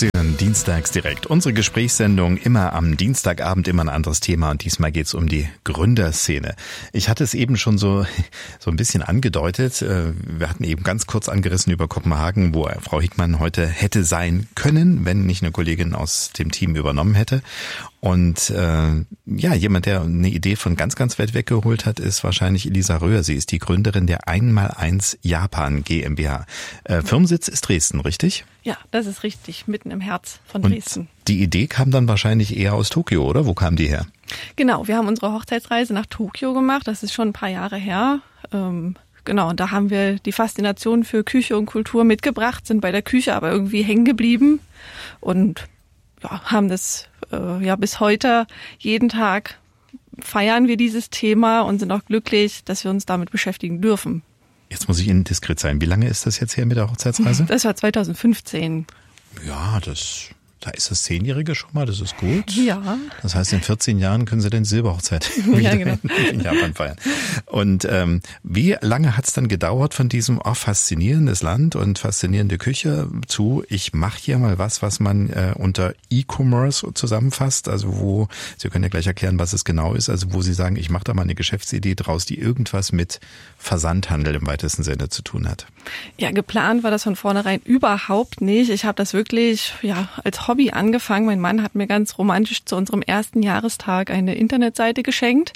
Sie hören Dienstags direkt. Unsere Gesprächssendung immer am Dienstagabend, immer ein anderes Thema und diesmal geht es um die Gründerszene. Ich hatte es eben schon so ein bisschen angedeutet. Wir hatten eben ganz kurz angerissen über Kopenhagen, wo Frau Hickmann heute hätte sein können, wenn nicht eine Kollegin aus dem Team übernommen hätte. Und jemand, der eine Idee von ganz, ganz weit weggeholt hat, ist wahrscheinlich Elisa Röhr. Sie ist die Gründerin der 1x1 Japan GmbH. Firmensitz ist Dresden, richtig? Ja, das ist richtig, mitten im Herz von Dresden. Und die Idee kam dann wahrscheinlich eher aus Tokio, oder? Wo kam die her? Genau, wir haben unsere Hochzeitsreise nach Tokio gemacht. Das ist schon ein paar Jahre her. Genau, und da haben wir die Faszination für Küche und Kultur mitgebracht, sind bei der Küche aber irgendwie hängen geblieben und haben das bis heute jeden Tag feiern wir dieses Thema und sind auch glücklich, dass wir uns damit beschäftigen dürfen. Jetzt muss ich indiskret sein. Wie lange ist das jetzt her mit der Hochzeitsreise? Das war 2015. Ja, da ist das 10-Jährige schon mal, das ist gut. Ja. Das heißt, in 14 Jahren können Sie den Silberhochzeit wieder in Japan feiern. Und wie lange hat es dann gedauert von diesem faszinierendes Land und faszinierende Küche zu, ich mache hier mal was man unter E-Commerce zusammenfasst, also wo, Sie können ja gleich erklären, was es genau ist, also wo Sie sagen, ich mache da mal eine Geschäftsidee draus, die irgendwas mit Versandhandel im weitesten Sinne zu tun hat. Ja, geplant war das von vornherein überhaupt nicht. Ich habe das wirklich als Hobby angefangen. Mein Mann hat mir ganz romantisch zu unserem ersten Jahrestag eine Internetseite geschenkt,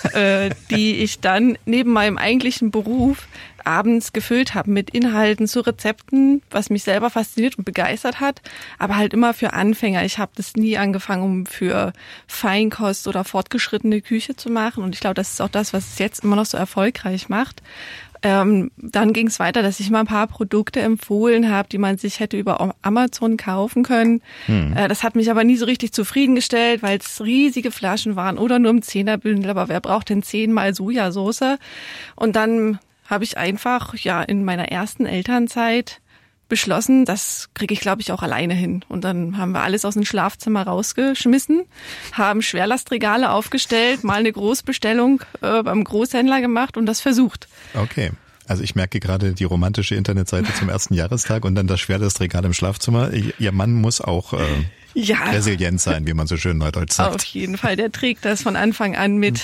die ich dann neben meinem eigentlichen Beruf abends gefüllt habe mit Inhalten zu Rezepten, was mich selber fasziniert und begeistert hat, aber halt immer für Anfänger. Ich habe das nie angefangen, um für Feinkost oder fortgeschrittene Küche zu machen und ich glaube, das ist auch das, was es jetzt immer noch so erfolgreich macht. Dann ging es weiter, dass ich mal ein paar Produkte empfohlen habe, die man sich hätte über Amazon kaufen können. Das hat mich aber nie so richtig zufriedengestellt, weil es riesige Flaschen waren oder nur im 10er-Bündel. Aber wer braucht denn 10-mal Sojasauce? Und dann habe ich einfach in meiner ersten Elternzeit beschlossen, das kriege ich, glaube ich, auch alleine hin. Und dann haben wir alles aus dem Schlafzimmer rausgeschmissen, haben Schwerlastregale aufgestellt, mal eine Großbestellung beim Großhändler gemacht und das versucht. Okay. Also ich merke gerade die romantische Internetseite zum ersten Jahrestag und dann das Schwerlastregal im Schlafzimmer. Ihr Mann muss auch resilient sein, wie man so schön neudeutsch sagt. Auf jeden Fall, der trägt das von Anfang an mit.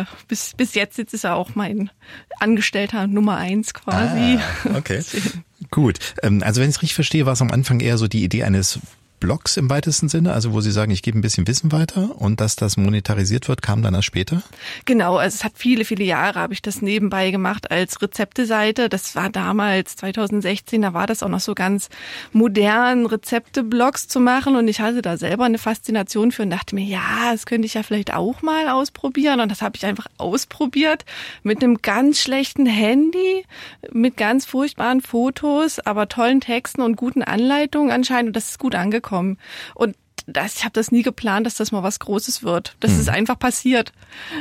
Bis jetzt ist er auch mein Angestellter Nummer 1 quasi. Okay, gut. Also wenn ich es richtig verstehe, war es am Anfang eher so die Idee eines Blogs im weitesten Sinne, also wo Sie sagen, ich gebe ein bisschen Wissen weiter und dass das monetarisiert wird, kam dann erst später? Genau, also es hat viele, viele Jahre habe ich das nebenbei gemacht als Rezepteseite. Das war damals 2016, da war das auch noch so ganz modern, Rezepte-Blogs zu machen und ich hatte da selber eine Faszination für und dachte mir, ja, das könnte ich ja vielleicht auch mal ausprobieren und das habe ich einfach ausprobiert mit einem ganz schlechten Handy, mit ganz furchtbaren Fotos, aber tollen Texten und guten Anleitungen anscheinend und das ist gut angekommen. Und ich habe das nie geplant, dass das mal was Großes wird. Das ist einfach passiert.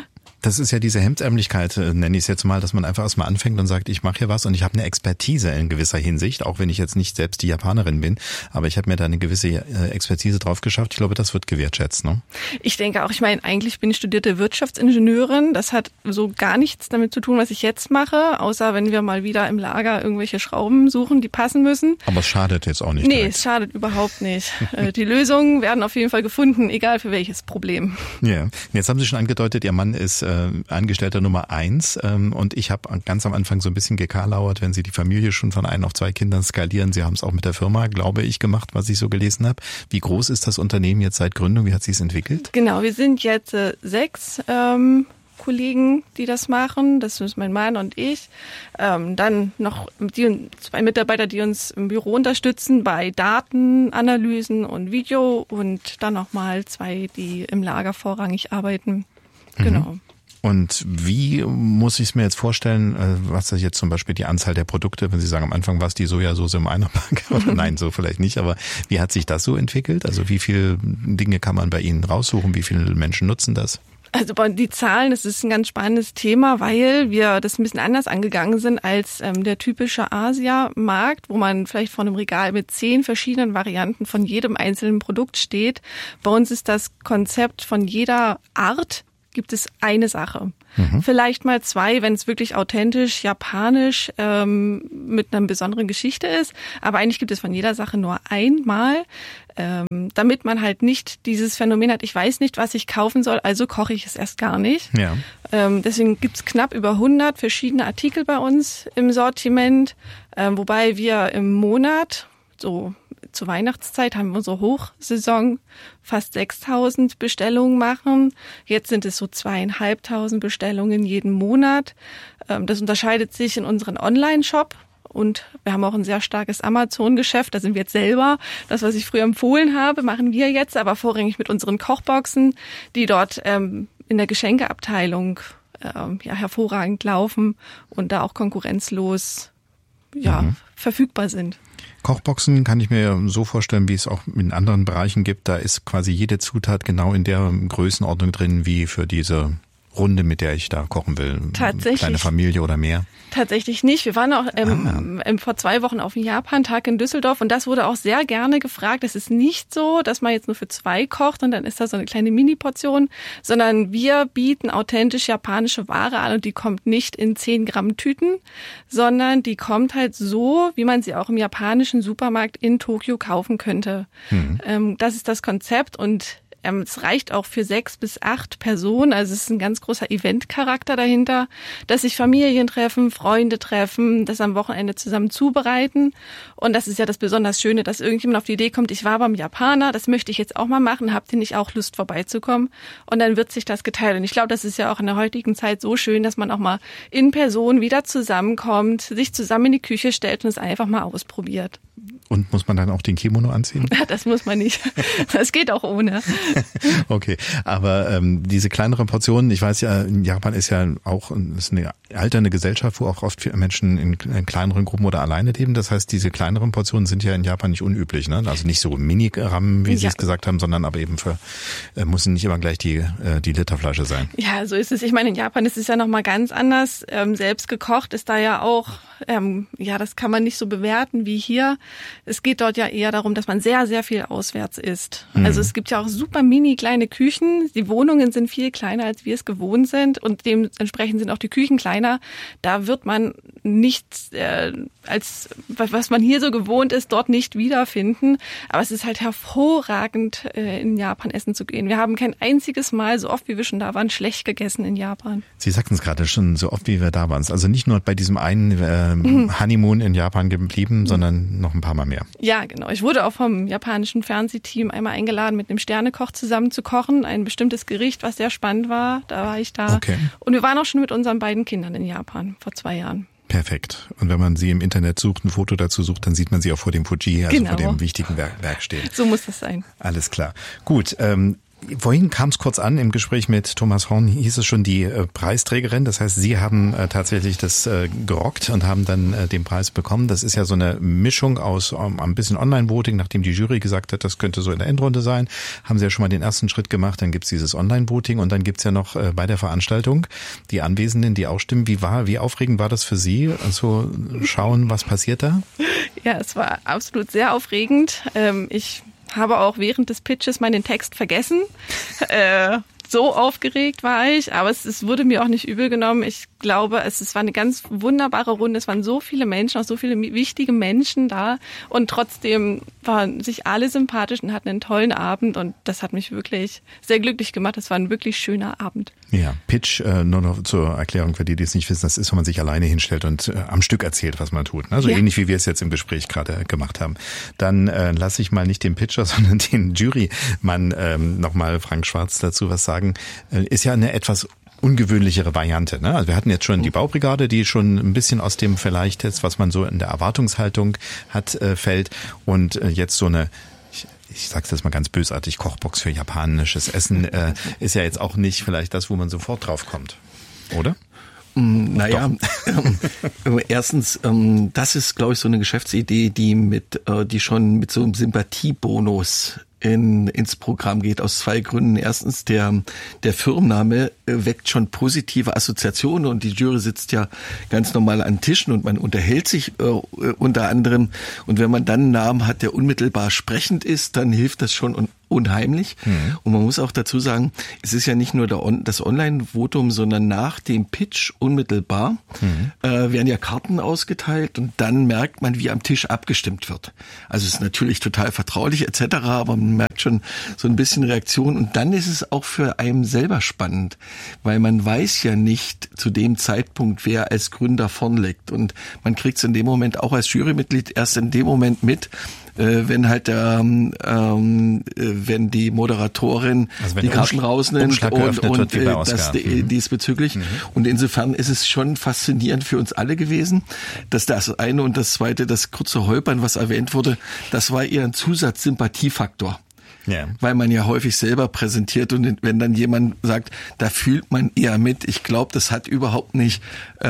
Das ist ja diese Hemdsärmlichkeit, nenne ich es jetzt mal, dass man einfach erstmal anfängt und sagt, ich mache hier was und ich habe eine Expertise in gewisser Hinsicht, auch wenn ich jetzt nicht selbst die Japanerin bin, aber ich habe mir da eine gewisse Expertise drauf geschafft. Ich glaube, das wird gewertschätzt, ne? Ich denke auch, eigentlich bin ich studierte Wirtschaftsingenieurin. Das hat so gar nichts damit zu tun, was ich jetzt mache, außer wenn wir mal wieder im Lager irgendwelche Schrauben suchen, die passen müssen. Aber es schadet jetzt auch nicht. Nee, es schadet überhaupt nicht. Die Lösungen werden auf jeden Fall gefunden, egal für welches Problem. Ja, jetzt haben Sie schon angedeutet, Ihr Mann ist Angestellter Nummer 1 und ich habe ganz am Anfang so ein bisschen gekarlauert, wenn Sie die Familie schon von 1 auf 2 Kindern skalieren. Sie haben es auch mit der Firma, glaube ich, gemacht, was ich so gelesen habe. Wie groß ist das Unternehmen jetzt seit Gründung? Wie hat sich es entwickelt? Genau, wir sind jetzt 6 Kollegen, die das machen. Das ist mein Mann und ich. Dann noch 2 Mitarbeiter, die uns im Büro unterstützen bei Datenanalysen und Video und dann nochmal 2, die im Lager vorrangig arbeiten. Genau. Und wie muss ich es mir jetzt vorstellen, was ist jetzt zum Beispiel die Anzahl der Produkte, wenn Sie sagen, am Anfang war es die Sojasauce im Einerpack, oder nein, so vielleicht nicht, aber wie hat sich das so entwickelt? Also wie viele Dinge kann man bei Ihnen raussuchen, wie viele Menschen nutzen das? Also die Zahlen, das ist ein ganz spannendes Thema, weil wir das ein bisschen anders angegangen sind als der typische Asia-Markt, wo man vielleicht vor einem Regal mit 10 verschiedenen Varianten von jedem einzelnen Produkt steht. Bei uns ist das Konzept von jeder Art gibt es eine Sache. Vielleicht mal 2, wenn es wirklich authentisch japanisch mit einer besonderen Geschichte ist. Aber eigentlich gibt es von jeder Sache nur einmal, damit man halt nicht dieses Phänomen hat, ich weiß nicht, was ich kaufen soll, also koche ich es erst gar nicht. Ja. Deswegen gibt's knapp über 100 verschiedene Artikel bei uns im Sortiment, wobei wir im Monat, so zur Weihnachtszeit haben wir unsere Hochsaison, fast 6.000 Bestellungen machen. Jetzt sind es so 2.500 Bestellungen jeden Monat. Das unterscheidet sich in unseren Online-Shop. Und wir haben auch ein sehr starkes Amazon-Geschäft. Da sind wir jetzt selber. Das, was ich früher empfohlen habe, machen wir jetzt, aber vorrangig mit unseren Kochboxen, die dort in der Geschenkeabteilung hervorragend laufen und da auch konkurrenzlos verfügbar sind. Kochboxen kann ich mir so vorstellen, wie es auch in anderen Bereichen gibt. Da ist quasi jede Zutat genau in der Größenordnung drin, wie für diese Runde, mit der ich da kochen will. Tatsächlich. Kleine Familie oder mehr? Tatsächlich nicht. Wir waren auch vor 2 Wochen auf dem Japan-Tag in Düsseldorf und das wurde auch sehr gerne gefragt. Es ist nicht so, dass man jetzt nur für 2 kocht und dann ist da so eine kleine Mini-Portion, sondern wir bieten authentisch japanische Ware an und die kommt nicht in 10 Gramm Tüten, sondern die kommt halt so, wie man sie auch im japanischen Supermarkt in Tokio kaufen könnte. Das ist das Konzept und es reicht auch für 6 bis 8 Personen, also es ist ein ganz großer Eventcharakter dahinter, dass sich Familien treffen, Freunde treffen, das am Wochenende zusammen zubereiten und das ist ja das besonders Schöne, dass irgendjemand auf die Idee kommt, ich war beim Japaner, das möchte ich jetzt auch mal machen, habt ihr nicht auch Lust vorbeizukommen? Und dann wird sich das geteilt und ich glaube, das ist ja auch in der heutigen Zeit so schön, dass man auch mal in Person wieder zusammenkommt, sich zusammen in die Küche stellt und es einfach mal ausprobiert. Und muss man dann auch den Kimono anziehen? Das muss man nicht. Das geht auch ohne. Okay, aber diese kleineren Portionen, ich weiß ja, in Japan ist ja auch ist eine alternde Gesellschaft, wo auch oft viele Menschen in kleineren Gruppen oder alleine leben. Das heißt, diese kleineren Portionen sind ja in Japan nicht unüblich, ne? Also nicht so Mini-Gramm, wie Sie es gesagt haben, sondern aber eben müssen nicht immer gleich die Literflasche sein. Ja, so ist es. Ich meine, in Japan ist es ja nochmal ganz anders. Selbst gekocht ist da ja auch, das kann man nicht so bewerten wie hier. Es geht dort ja eher darum, dass man sehr, sehr viel auswärts isst. Also es gibt ja auch super mini kleine Küchen. Die Wohnungen sind viel kleiner, als wir es gewohnt sind und dementsprechend sind auch die Küchen kleiner. Da wird man nichts, als was man hier so gewohnt ist, dort nicht wiederfinden. Aber es ist halt hervorragend, in Japan essen zu gehen. Wir haben kein einziges Mal, so oft wie wir schon da waren, schlecht gegessen in Japan. Sie sagten es gerade schon, so oft wie wir da waren. Also nicht nur bei diesem einen Honeymoon in Japan geblieben, sondern noch ein paar Mal mehr. Ja, genau. Ich wurde auch vom japanischen Fernsehteam einmal eingeladen, mit einem Sternekoch zusammen zu kochen. Ein bestimmtes Gericht, was sehr spannend war. Da war ich da. Okay. Und wir waren auch schon mit unseren beiden Kindern in Japan vor 2 Jahren. Perfekt. Und wenn man sie im Internet sucht, ein Foto dazu sucht, dann sieht man sie auch vor dem Fuji, also vor dem wichtigen Werk stehen. So muss das sein. Alles klar. Gut. Vorhin kam es kurz an, im Gespräch mit Thomas Horn hieß es schon die Preisträgerin. Das heißt, Sie haben tatsächlich das gerockt und haben dann den Preis bekommen. Das ist ja so eine Mischung aus ein bisschen Online-Voting, nachdem die Jury gesagt hat, das könnte so in der Endrunde sein. Haben Sie ja schon mal den ersten Schritt gemacht, dann gibt's dieses Online-Voting und dann gibt's ja noch bei der Veranstaltung die Anwesenden, die auch stimmen. Wie aufregend war das für Sie? Also schauen, was passiert da? Ja, es war absolut sehr aufregend. Ich habe auch während des Pitches meinen Text vergessen. So aufgeregt war ich, aber es wurde mir auch nicht übel genommen. Ich glaube, es war eine ganz wunderbare Runde. Es waren so viele Menschen, auch so viele wichtige Menschen da und trotzdem waren sich alle sympathisch und hatten einen tollen Abend und das hat mich wirklich sehr glücklich gemacht. Es war ein wirklich schöner Abend. Ja, Pitch, nur noch zur Erklärung für die, die es nicht wissen, das ist, wenn man sich alleine hinstellt und am Stück erzählt, was man tut. Ne? So ähnlich wie wir es jetzt im Gespräch gerade gemacht haben. Dann lasse ich mal nicht den Pitcher, sondern den Jurymann nochmal Frank Schwarz dazu was sagen. Ist ja eine etwas ungewöhnlichere Variante. Ne? Also wir hatten jetzt schon die Baubrigade, die schon ein bisschen aus dem vielleicht jetzt, was man so in der Erwartungshaltung hat, fällt. Und jetzt so eine, ich sag's jetzt mal ganz bösartig, Kochbox für japanisches Essen ist ja jetzt auch nicht vielleicht das, wo man sofort drauf kommt, oder? Naja, erstens, das ist, glaube ich, so eine Geschäftsidee, die schon mit so einem Sympathiebonus ins Programm geht, aus 2 Gründen. Erstens, der Firmenname weckt schon positive Assoziationen und die Jury sitzt ja ganz normal an Tischen und man unterhält sich unter anderem. Und wenn man dann einen Namen hat, der unmittelbar sprechend ist, dann hilft das schon unheimlich. Und man muss auch dazu sagen, es ist ja nicht nur das Online-Votum, sondern nach dem Pitch unmittelbar werden ja Karten ausgeteilt und dann merkt man, wie am Tisch abgestimmt wird. Also es ist natürlich total vertraulich etc., aber man merkt schon so ein bisschen Reaktion und dann ist es auch für einen selber spannend, weil man weiß ja nicht zu dem Zeitpunkt, wer als Gründer vorn liegt und man kriegt es in dem Moment auch als Jurymitglied erst in dem Moment mit, wenn halt wenn die Moderatorin die Karten rausnimmt und das diesbezüglich. Und insofern ist es schon faszinierend für uns alle gewesen, dass das eine und das zweite, das kurze Holpern, was erwähnt wurde, das war eher ein Zusatzsympathiefaktor. Ja. Weil man ja häufig selber präsentiert und wenn dann jemand sagt, da fühlt man eher mit. Ich glaube, das hat überhaupt nicht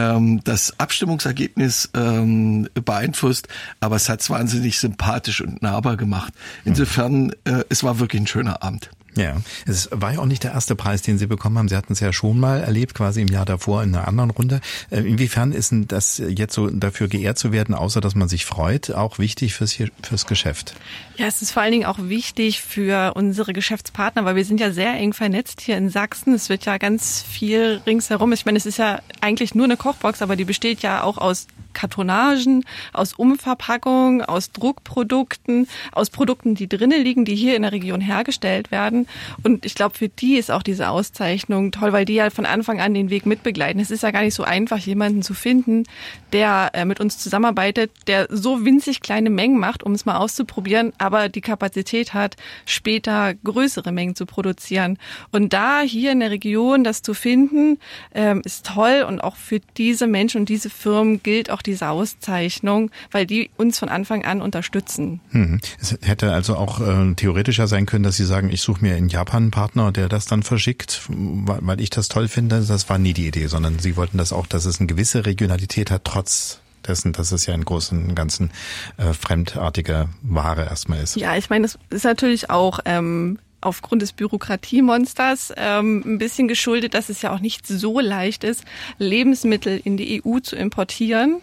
das Abstimmungsergebnis beeinflusst, aber es hat es wahnsinnig sympathisch und nahbar gemacht. Insofern, es war wirklich ein schöner Abend. Ja, es war ja auch nicht der erste Preis, den Sie bekommen haben. Sie hatten es ja schon mal erlebt, quasi im Jahr davor in einer anderen Runde. Inwiefern ist denn das jetzt so dafür geehrt zu werden, außer dass man sich freut, auch wichtig fürs Geschäft? Ja, es ist vor allen Dingen auch wichtig für unsere Geschäftspartner, weil wir sind ja sehr eng vernetzt hier in Sachsen. Es wird ja ganz viel ringsherum. Ich meine, es ist ja eigentlich nur eine Kochbox, aber die besteht ja auch aus Kartonagen, aus Umverpackungen, aus Druckprodukten, aus Produkten, die drinnen liegen, die hier in der Region hergestellt werden. Und ich glaube, für die ist auch diese Auszeichnung toll, weil die ja von Anfang an den Weg mitbegleiten. Es ist ja gar nicht so einfach, jemanden zu finden, der mit uns zusammenarbeitet, der so winzig kleine Mengen macht, um es mal auszuprobieren, aber die Kapazität hat, später größere Mengen zu produzieren. Und da hier in der Region das zu finden, ist toll. Und auch für diese Menschen und diese Firmen gilt auch diese Auszeichnung, weil die uns von Anfang an unterstützen. Es hätte also auch theoretischer sein können, dass Sie sagen, ich suche mir in Japan einen Partner, der das dann verschickt, weil ich das toll finde. Das war nie die Idee, sondern Sie wollten das auch, dass es eine gewisse Regionalität hat, trotz dessen, dass es ja im Großen und Ganzen fremdartige Ware erstmal ist. Ja, ich meine, das ist natürlich auch aufgrund des Bürokratiemonsters ein bisschen geschuldet, dass es ja auch nicht so leicht ist, Lebensmittel in die EU zu importieren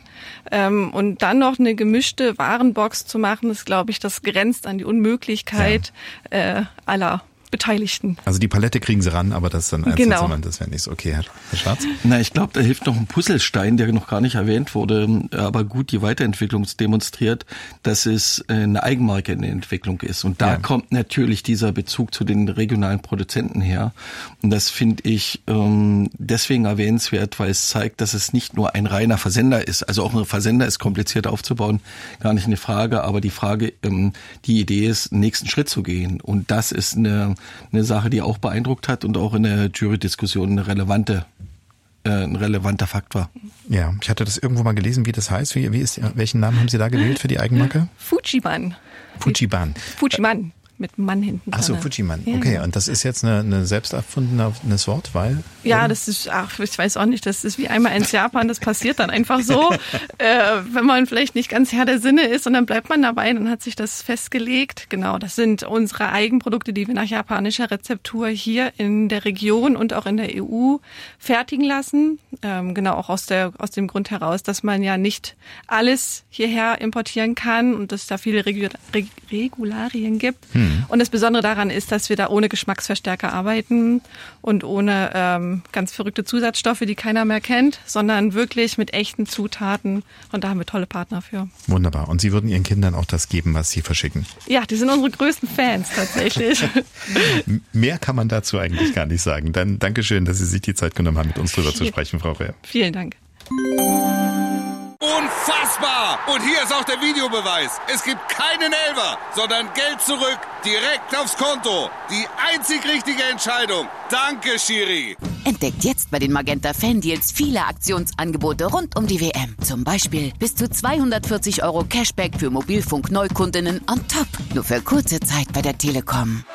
und dann noch eine gemischte Warenbox zu machen, ist, glaube ich, das grenzt an die Unmöglichkeit aller Beteiligten. Also die Palette kriegen Sie ran, aber das dann einzeln, das wäre nicht so. Okay, Herr Schwarz? Na, ich glaube, da hilft noch ein Puzzlestein, der noch gar nicht erwähnt wurde, aber gut die Weiterentwicklung demonstriert, dass es eine Eigenmarke in der Entwicklung ist. Und da kommt natürlich dieser Bezug zu den regionalen Produzenten her. Und das finde ich deswegen erwähnenswert, weil es zeigt, dass es nicht nur ein reiner Versender ist. Also auch ein Versender ist kompliziert aufzubauen, gar nicht eine Frage. Aber die Frage, die Idee ist, den nächsten Schritt zu gehen. Und das ist eine Sache, die auch beeindruckt hat und auch in der Jury-Diskussion ein relevanter Fakt war. Ja, ich hatte das irgendwo mal gelesen, wie das heißt. Welchen Namen haben Sie da gewählt für die Eigenmarke? Fujiman. Fujiman. Mit Mann hinten. Ach so, Fujiman. Okay, und das ist jetzt eine selbst erfundenes Wort, weil? Ja, das ist, ich weiß auch nicht, das ist wie einmal ins Japan, das passiert dann einfach so, wenn man vielleicht nicht ganz Herr der Sinne ist und dann bleibt man dabei, dann hat sich das festgelegt. Genau, das sind unsere Eigenprodukte, die wir nach japanischer Rezeptur hier in der Region und auch in der EU fertigen lassen. Genau, auch aus dem Grund heraus, dass man ja nicht alles hierher importieren kann und es da viele Regularien gibt. Und das Besondere daran ist, dass wir da ohne Geschmacksverstärker arbeiten und ohne ganz verrückte Zusatzstoffe, die keiner mehr kennt, sondern wirklich mit echten Zutaten. Und da haben wir tolle Partner für. Wunderbar. Und Sie würden Ihren Kindern auch das geben, was Sie verschicken? Ja, die sind unsere größten Fans tatsächlich. Mehr kann man dazu eigentlich gar nicht sagen. Dann Dankeschön, dass Sie sich die Zeit genommen haben, mit uns drüber zu sprechen, Frau Rehr. Vielen Dank. Unfassbar! Und hier ist auch der Videobeweis. Es gibt keinen Elfer, sondern Geld zurück, direkt aufs Konto. Die einzig richtige Entscheidung. Danke, Schiri. Entdeckt jetzt bei den Magenta Fan-Deals viele Aktionsangebote rund um die WM. Zum Beispiel bis zu 240 € Cashback für Mobilfunk-Neukundinnen on top. Nur für kurze Zeit bei der Telekom.